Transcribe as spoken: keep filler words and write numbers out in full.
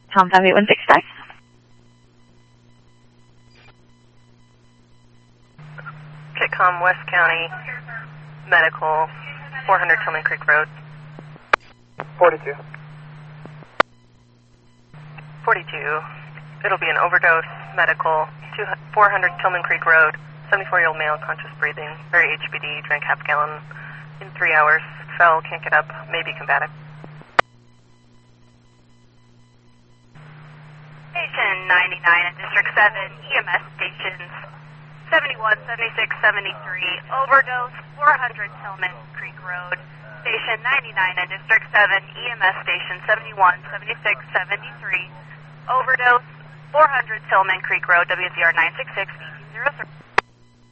Tom five eight one six five. Kitcom, West County, Medical, four hundred Tillman Creek Road. forty-two. forty-two. It'll be an overdose, medical, four hundred Tillman Creek Road, seventy-four-year-old male, conscious breathing, very H B D, drank half gallon in three hours, fell, can't get up, may be combative. Station ninety-nine and District seven, E M S stations seventy-one, seventy-six, seventy-three, overdose, four hundred Tillman Creek Road. Station ninety-nine and District seven, E M S station seventy-one, seventy-six, seventy-three, overdose, four hundred Tillman Creek Road, W Z R nine six six, eighteen zero three.